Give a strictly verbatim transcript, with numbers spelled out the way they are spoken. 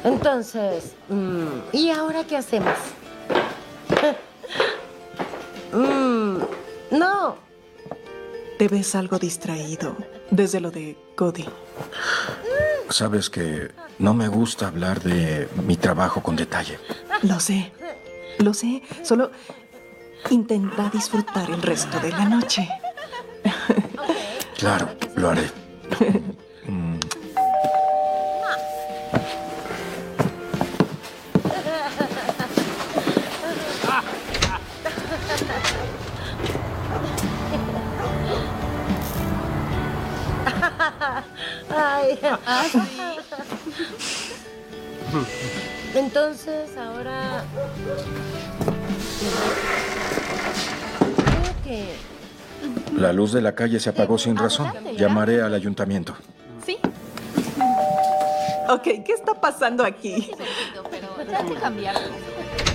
Entonces, mm, ¿y ahora qué hacemos? mm, no. Te ves algo distraído desde lo de Cody. Sabes que no me gusta hablar de mi trabajo con detalle. Lo sé, lo sé. Solo intenta disfrutar el resto de la noche. Claro, lo haré. Mm. Ay. Entonces, ahora... Creo que... La luz de la calle se apagó sin razón. Llamaré al ayuntamiento. Sí. Ok, ¿qué está pasando aquí? Pero hay que cambiarlo.